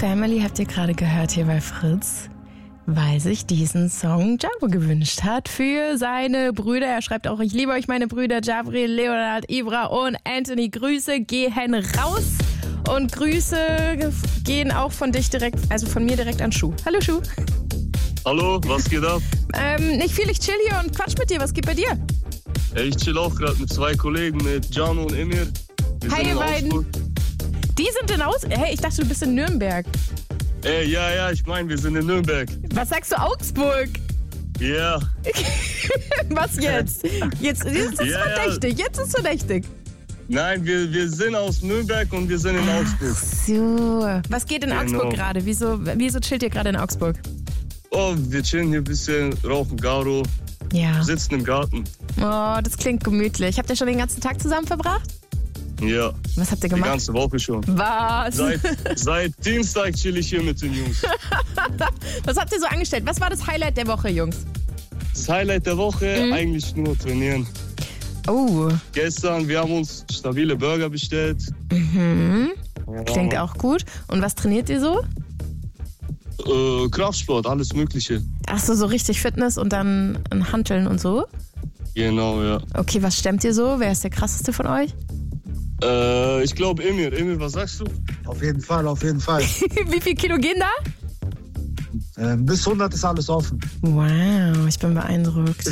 Family habt ihr gerade gehört hier bei Fritz, weil sich diesen Song Jabo gewünscht hat für seine Brüder. Er schreibt auch, ich liebe euch meine Brüder Jabril, Leonard, Ibra und Anthony. Grüße gehen raus und Grüße gehen auch von dich direkt, also von mir direkt an Schuh. Hallo Schuh. Hallo, was geht ab? Nicht viel, ich chill hier und quatsch mit dir. Was geht bei dir? Ich chill auch gerade mit 2 Kollegen, mit Jano und Emir. Hi ihr beiden. Die sind in Hey, ich dachte, du bist in Nürnberg. Ja, ich meine, wir sind in Nürnberg. Was sagst du, Augsburg? Ja. Was jetzt? Jetzt ist es verdächtig. Jetzt ist es verdächtig. Nein, wir sind aus Nürnberg und wir sind in Augsburg. So. Was geht in Augsburg gerade? Wieso chillt ihr gerade in Augsburg? Oh, wir chillen hier ein bisschen, rauchen Garo, sitzen im Garten. Oh, das klingt gemütlich. Habt ihr schon den ganzen Tag zusammen verbracht? Ja. Was habt ihr gemacht? Die ganze Woche schon. Was? Seit Dienstag chill ich hier mit den Jungs. Was habt ihr so angestellt? Was war das Highlight der Woche, Jungs? Das Highlight der Woche? Eigentlich nur trainieren. Oh. Gestern, wir haben uns stabile Burger bestellt. Klingt auch gut. Und was trainiert ihr so? Kraftsport, alles Mögliche. Ach so richtig Fitness und dann Hanteln und so? Genau, ja. Okay, was stemmt ihr so? Wer ist der krasseste von euch? Ich glaube Emir. Emir, was sagst du? Auf jeden Fall. Wie viel Kilo gehen da? Bis 100 ist alles offen. Wow, ich bin beeindruckt.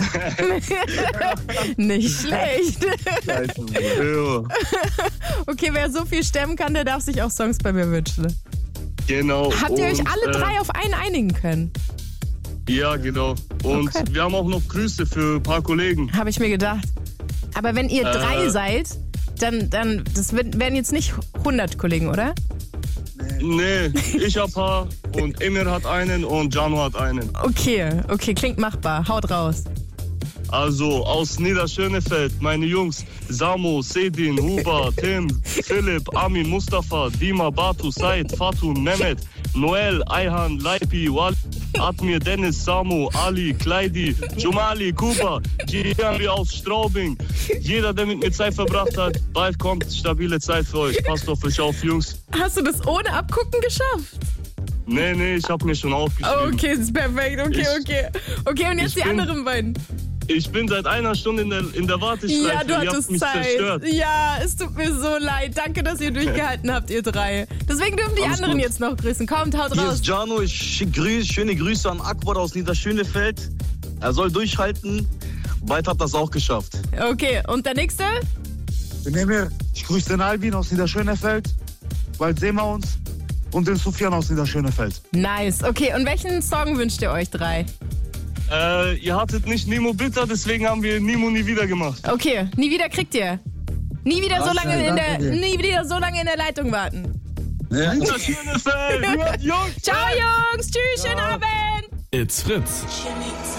Nicht schlecht. Okay, wer so viel stemmen kann, der darf sich auch Songs bei mir wünschen. Genau. Habt ihr euch alle 3 auf einen einigen können? Ja, genau. Und wir haben auch noch Grüße für ein paar Kollegen. Habe ich mir gedacht. Aber wenn ihr 3 seid, dann das werden jetzt nicht 100 Kollegen, oder? Nee, ich hab ein paar und Emir hat einen und Jano hat einen. Okay, klingt machbar. Haut raus. Also aus Niederschönefeld, meine Jungs, Samo, Sedin, Huba, Tim, Philipp, Amin, Mustafa, Dima, Batu, Said, Fatun, Mehmet, Noel, Ayhan, Laipi, Wal, Admir, Dennis, Samo, Ali, Kleidi, Jumali, Kuba, Gianni aus Straubing. Jeder, der mit mir Zeit verbracht hat, bald kommt stabile Zeit für euch. Passt auf euch auf, Jungs. Hast du das ohne Abgucken geschafft? Nee, ich hab mir schon aufgeschrieben. Oh, okay, das ist perfekt. Okay, und jetzt die anderen beiden. Ich bin seit 1 Stunde in der Warteschleife. Ja, du hattest Zeit. Zerstört. Ja, es tut mir so leid. Danke, dass ihr durchgehalten habt, ihr 3. Deswegen dürfen die anderen jetzt noch grüßen. Kommt, haut raus. Hier ist Jano. Ich schicke schöne Grüße an Akbar aus Niederschönefeld. Er soll durchhalten. Bald hat das auch geschafft. Okay, und der nächste? Ich grüße den Albin aus Niederschönefeld. Bald sehen wir uns. Und den Sufjan aus Niederschönefeld. Nice. Okay, und welchen Song wünscht ihr euch 3? Ihr hattet nicht Nemo Bitter, deswegen haben wir Nemo nie wieder gemacht. Okay, nie wieder kriegt ihr. Nie wieder so lange in der Leitung warten. Ja. Ciao, Jungs. Ciao, Jungs. Tschüss, schönen Abend. It's Fritz.